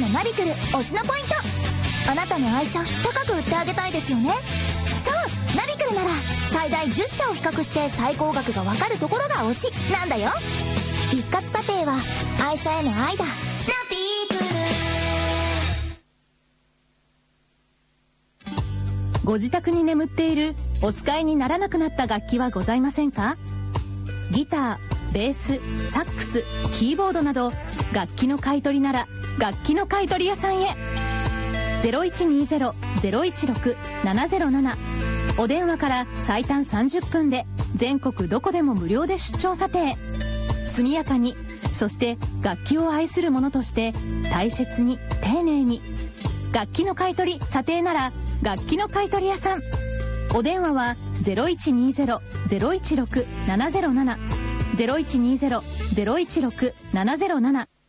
のナビクル推しのポイント。あなたの愛車高く売ってあげたいですよね。そう、ナビクルなら最大10社を比較して最高額がわかるところが推しなんだよ。一括査定は愛車への愛だ。ナビクル。 ご自宅に眠っているお使いにならなくなった楽器はございませんか？ギター、ベース、サックス、キーボードなど楽器の買い取りなら楽器の買い取り屋さんへ。 0120-016-707 お電話から最短30分で全国どこでも無料で出張査定。速やかに、そして楽器を愛する者として大切に丁寧に。楽器の買い取り査定なら楽器の買い取り屋さん。お電話は 0120-016-707 0120-016-707